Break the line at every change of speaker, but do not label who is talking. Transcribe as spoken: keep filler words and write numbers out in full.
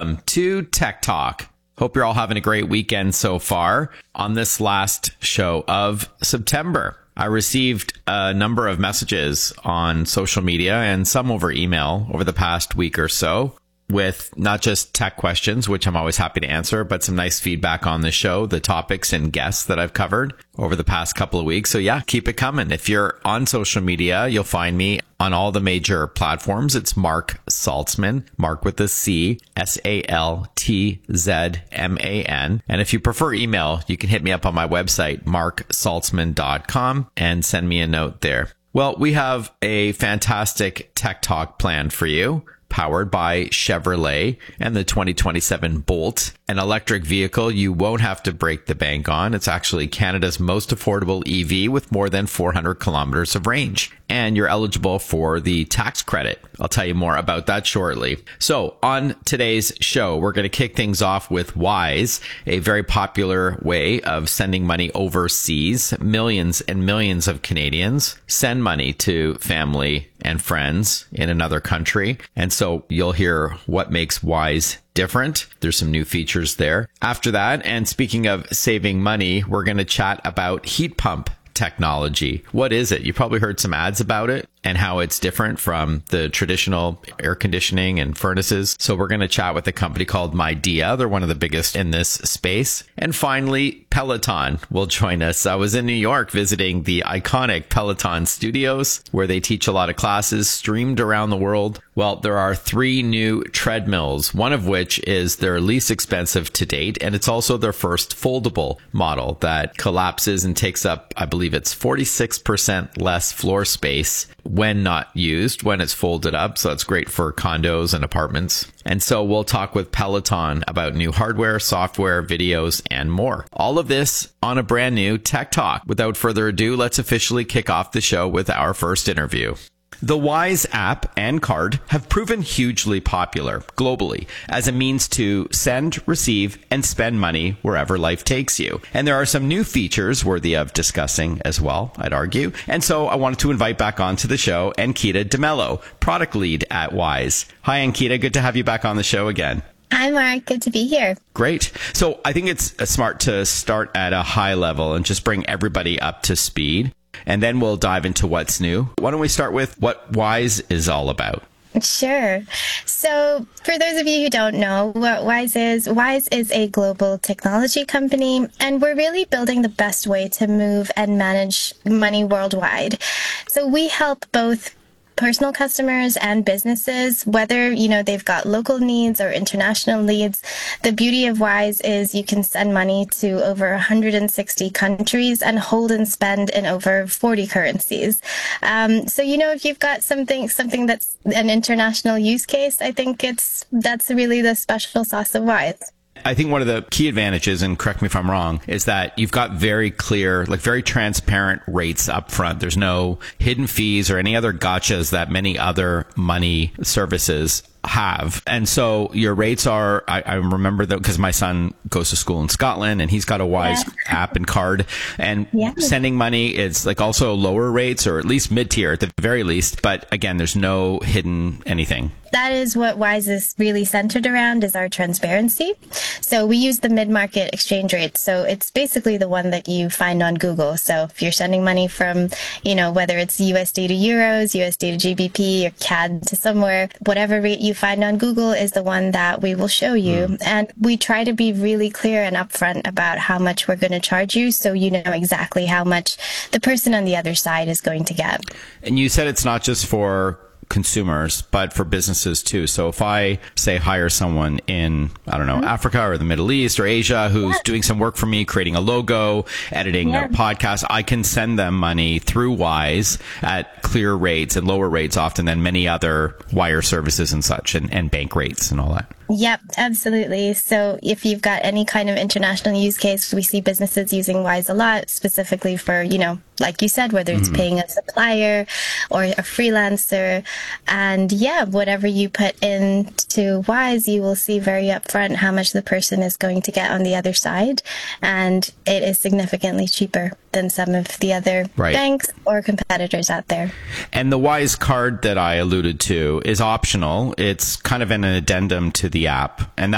welcome to Tech Talk. Hope you're all having a great weekend so far. On this last show of September, I received a number of messages on social media and some over email over the past week or so with not just tech questions, which I'm always happy to answer, but some nice feedback on the show, the topics and guests that I've covered over the past couple of weeks. So yeah, keep it coming. If you're on social media, you'll find me on all the major platforms. It's Mark Saltzman, Mark with a C, S A L T Z M A N. And if you prefer email, you can hit me up on my website, mark saltzman dot com, and send me a note there. Well, we have a fantastic tech talk planned for you, powered by Chevrolet and the twenty twenty-seven Bolt, an electric vehicle you won't have to break the bank on. It's actually Canada's most affordable E V with more than four hundred kilometers of range. And you're eligible for the tax credit. I'll tell you more about that shortly. So on today's show, we're going to kick things off with Wise, a very popular way of sending money overseas. Millions and millions of Canadians send money to family and friends in another country. And so you'll hear what makes Wise different. There's some new features there. After that, and speaking of saving money, we're going to chat about heat pump technology. What is it? You probably heard some ads about it and how it's different from the traditional air conditioning and furnaces. So we're going to chat with a company called Midea. They're one of the biggest in this space. And finally, Peloton will join us. I was in New York visiting the iconic Peloton studios where they teach a lot of classes streamed around the world. Well, there are three new treadmills, one of which is their least expensive to date. And it's also their first foldable model that collapses and takes up, I believe it's forty-six percent less floor space when not used, when it's folded up. So it's great for condos and apartments. And so we'll talk with Peloton about new hardware, software, videos, and more. All of this on a brand new Tech Talk. Without further ado, let's officially kick off the show with our first interview. The Wise app and card have proven hugely popular globally as a means to send, receive, and spend money wherever life takes you. And there are some new features worthy of discussing as well, I'd argue. And so I wanted to invite back onto the show Ankita DeMello, product lead at Wise. Hi, Ankita. Good to have you back on the show again.
Hi, Mark. Good to be here.
Great. So I think it's smart to start at a high level and just bring everybody up to speed. And then we'll dive into what's new. Why don't we start with what Wise is all about?
Sure. So for those of you who don't know what Wise is, Wise is a global technology company, and we're really building the best way to move and manage money worldwide. So we help both personal customers and businesses, whether, you know, they've got local needs or international needs. The beauty of Wise is you can send money to over one hundred sixty countries and hold and spend in over forty currencies. Um, so, you know, if you've got something, something that's an international use case, I think it's, that's really the special sauce of Wise.
I think one of the key advantages, and correct me if I'm wrong, is that you've got very clear, like very transparent rates up front. There's no hidden fees or any other gotchas that many other money services have. And so your rates are, I, I remember that because my son goes to school in Scotland and he's got a Wise yeah. app and card, and yeah. sending money is like also lower rates, or at least mid-tier at the very least. But again, there's no hidden anything.
That is what Wise is really centered around, is our transparency. So we use the mid-market exchange rate. So it's basically the one that you find on Google. So if you're sending money from, you know, whether it's U S D to euros, U S D to G B P, or C A D to somewhere, whatever rate you find on Google is the one that we will show you. Mm. And we try to be really clear and upfront about how much we're going to charge you, so you know exactly how much the person on the other side is going to get.
And you said it's not just for consumers, but for businesses too. So if I say hire someone in, I don't know, mm-hmm. Africa or the Middle East or Asia who's yeah. doing some work for me, creating a logo, editing yeah. a podcast, I can send them money through Wise at clear rates and lower rates often than many other wire services and such, and, and bank rates and all that.
Yep, absolutely. So if you've got any kind of international use case, we see businesses using Wise a lot, specifically for, you know, like you said, whether it's mm-hmm. paying a supplier or a freelancer. And yeah, whatever you put into Wise, you will see very upfront how much the person is going to get on the other side. And it is significantly cheaper than some of the other right. banks or competitors out there.
And the Wise card that I alluded to is optional. It's kind of an addendum to the app. And